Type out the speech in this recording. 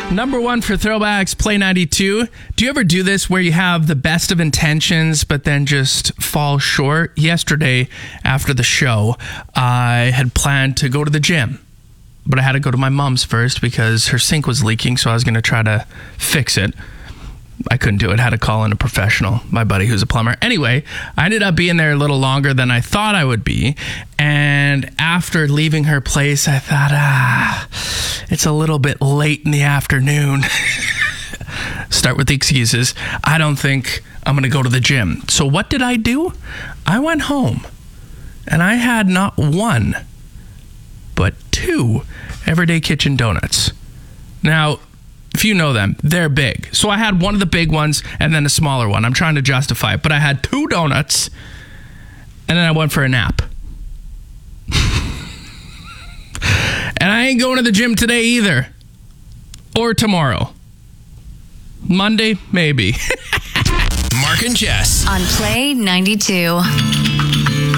Number one for throwbacks, Play 92. Do you ever do this where you have the best of intentions but then just fall short? Yesterday, after the show, I had planned to go to the gym, but I had to go to my mom's first because her sink was leaking, so I was going to try to fix it. I couldn't do it. Had to call in a professional, my buddy who's a plumber. Anyway, I ended up being there a little longer than I thought I would be. And after leaving her place, I thought, it's a little bit late in the afternoon. Start with the excuses. I don't think I'm going to go to the gym. So what did I do? I went home and I had not one, but two Everyday Kitchen donuts. Now, if you know them, they're big. So I had one of the big ones and then a smaller one. I'm trying to justify it, but I had two donuts and then I went for a nap. And I ain't going to the gym today either. Or tomorrow. Monday, maybe. Mark and Jess on Play 92.